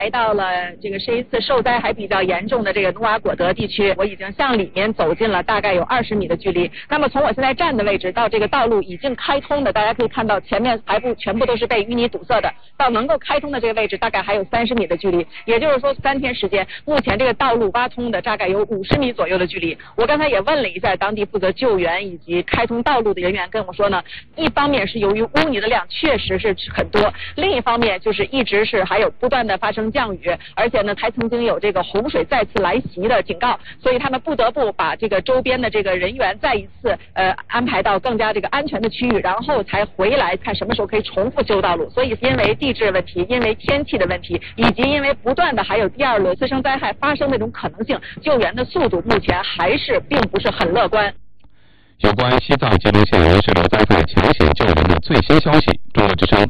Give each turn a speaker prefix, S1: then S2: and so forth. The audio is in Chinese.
S1: 来到了这个这一次受灾还比较严重的这个努瓦果德地区，我已经向里面走进了大概有20米的距离。那么从我现在站的位置到这个道路已经开通的，大家可以看到前面还不全部都是被淤泥堵塞的，到能够开通的这个位置大概还有30米的距离。也就是说3天时间，目前这个道路挖通的大概有50米左右的距离。我刚才也问了一下当地负责救援以及开通道路的人员，跟我说呢，一方面是由于污泥的量确实是很多，另一方面就是一直是还有不断的发生降雨，而且呢还曾经有这个洪水再次来袭的警告，所以他们不得不把这个周边的这个人员再一次安排到更加这个安全的区域，然后才回来看什么时候可以重复修道路。所以因为地质问题，因为天气的问题，以及因为不断的还有第2轮次生灾害发生的这种可能性，救援的速度目前还是并不是很乐观。
S2: 有关西藏吉林县人士的灾害抢险救援的最新消息，中国之声